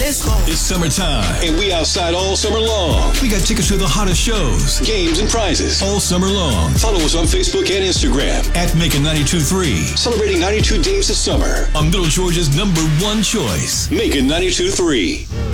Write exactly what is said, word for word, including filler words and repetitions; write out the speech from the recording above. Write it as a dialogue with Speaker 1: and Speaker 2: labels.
Speaker 1: Let's go.
Speaker 2: It's summertime,
Speaker 3: and we outside all summer long.
Speaker 2: We got tickets to the hottest shows,
Speaker 3: games, and prizes
Speaker 2: all summer long.
Speaker 3: Follow us on Facebook and Instagram
Speaker 2: at Macon ninety-two point three.
Speaker 3: Celebrating ninety-two days of summer.
Speaker 2: On Middle Georgia's number one choice.
Speaker 3: Macon ninety-two point three.